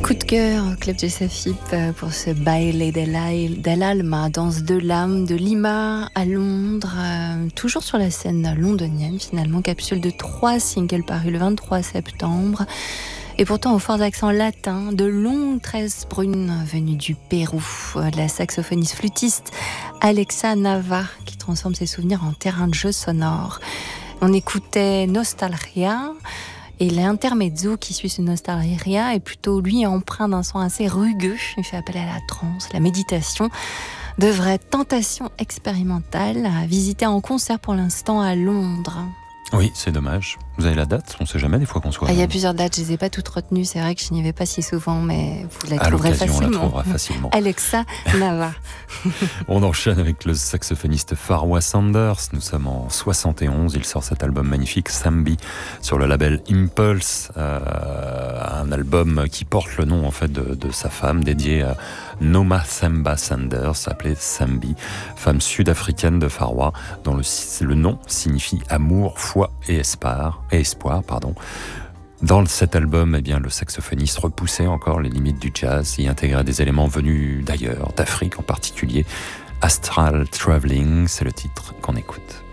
Coup de cœur au Club Jazz Afip pour ce Baile dell'Alma, danse de l'âme de Lima à Londres, toujours sur la scène londonienne finalement, capsule de 3 singles parus le 23 septembre. Et pourtant, au fort accent latin, de longues tresses brunes venues du Pérou, la saxophoniste flûtiste Alexa Nava, qui transforme ses souvenirs en terrain de jeu sonore. On écoutait Nostalgia, et l'intermezzo qui suit ce Nostalgia est plutôt, lui, empreint d'un son assez rugueux. Il fait appel à la transe, la méditation, de vraies tentations expérimentales à visiter en concert pour l'instant à Londres. Oui, c'est dommage. Vous avez la date ? On ne sait jamais des fois qu'on soit... Il y a plusieurs dates, je ne les ai pas toutes retenues. C'est vrai que je n'y vais pas si souvent, mais vous la trouverez facilement. On la trouvera facilement. Alexa Nava. On enchaîne avec le saxophoniste Farwa Sanders. Nous sommes en 71. Il sort cet album magnifique, Sambi, sur le label Impulse. Un album qui porte le nom en fait de sa femme, dédié à Noma Themba Sanders, appelée Sambi, femme sud-africaine de Farwa, dont le nom signifie amour, foi et espoir. Dans cet album, eh bien, le saxophoniste repoussait encore les limites du jazz, y intégrait des éléments venus d'ailleurs, d'Afrique en particulier. Astral Traveling, c'est le titre qu'on écoute.